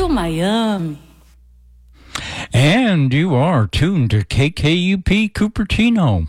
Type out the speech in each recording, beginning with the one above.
Rio Miami. And you are tuned to KKUP Cupertino,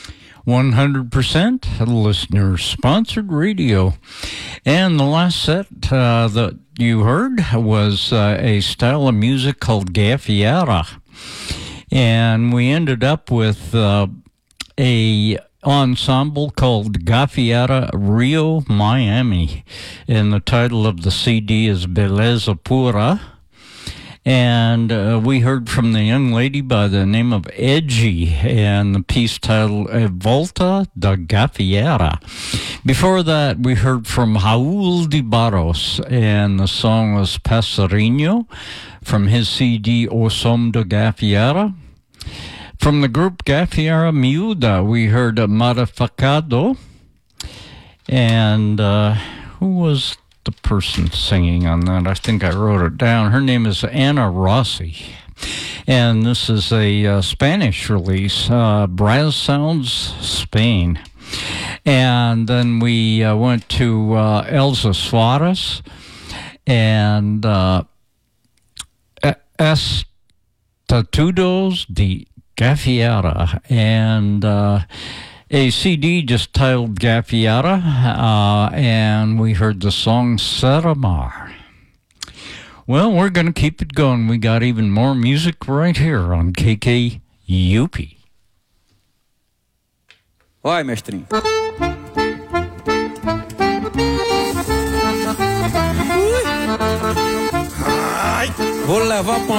100% listener-sponsored radio. And the last set that you heard was a style of music called Gaffiata. And we ended up with a ensemble called Gaffiata Rio Miami. And the title of the CD is Beleza Pura. And we heard from the young lady by the name of Edgy, and the piece titled Volta da Gaffiata. Before that, we heard from Raul de Barros, and the song was Passarinho from his CD O Som da Gaffiata. From the group Gaffiara Miúda, we heard Marafacado. And who was the person singing on that? I think I wrote it down. Her name is Ana Rossi. And this is a Spanish release, Brass Sounds, Spain. And then we went to Elza Suarez and Estatutos de Gaffiata, and a CD just titled Gaffiata, and we heard the song Seramar. Well, we're going to keep it going. We got even more music right here on KKUP. Vai, mestrinho. Vou levar pra uma